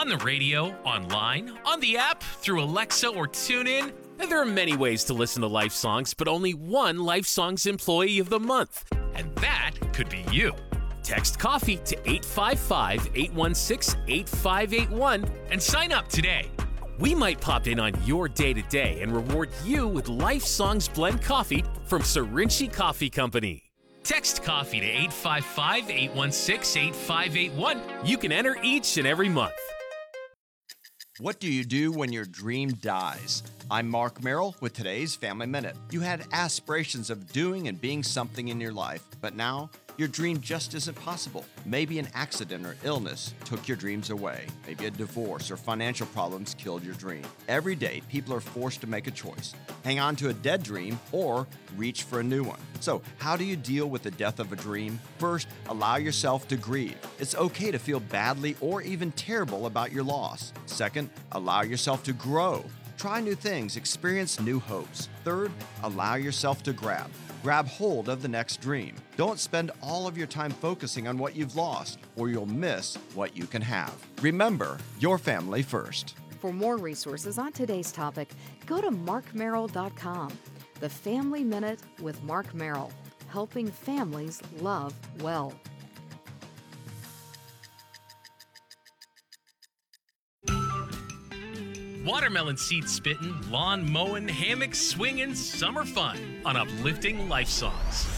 On the radio, online, on the app, through Alexa or TuneIn. And there are many ways to listen to Life Songs, but only one Life Songs Employee of the Month. And that could be you. Text coffee to 855-816-8581 and sign up today. We might pop in on your day-to-day and reward you with Life Songs Blend Coffee from Serinci Coffee Company. Text coffee to 855-816-8581. You can enter each and every month. What do you do when your dream dies? I'm Mark Merrill with today's Family Minute. You had aspirations of doing and being something in your life, but now your dream just isn't possible. Maybe an accident or illness took your dreams away. Maybe a divorce or financial problems killed your dream. Every day, people are forced to make a choice. Hang on to a dead dream or reach for a new one. So, how do you deal with the death of a dream? First, allow yourself to grieve. It's okay to feel badly or even terrible about your loss. Second, allow yourself to grow. Try new things, experience new hopes. Third, allow yourself to grab hold of the next dream. Don't spend all of your time focusing on what you've lost, or you'll miss what you can have. Remember, your family first. For more resources on today's topic, go to markmerrill.com. The Family Minute with Mark Merrill, helping families love well. Watermelon seed spitting, lawn mowing, hammock swinging, summer fun on Uplifting Life Songs.